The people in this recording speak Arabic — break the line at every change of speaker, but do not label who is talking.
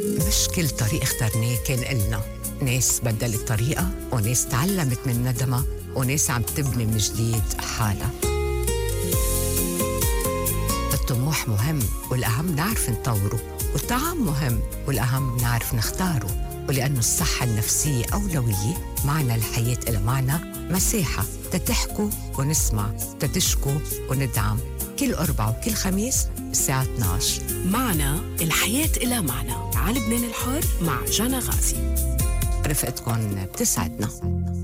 مش كل طريق اخترناه كان إلنا، ناس بدلت طريقة وناس تعلمت من ندمها وناس عم تبني من جديد حالها. الطموح مهم والأهم نعرف نطوره، والطعام مهم والأهم نعرف نختاره، ولأنه الصحة النفسية أولوية معنا الحياة إلى معنى مساحة تتحكوا ونسمع تتشكوا وندعم. كل أربعة وكل خميس الساعة 12
معنا الحياة إلى معنى على لبنان الحر مع جانا غازي.
رفقتكم بتسعدنا.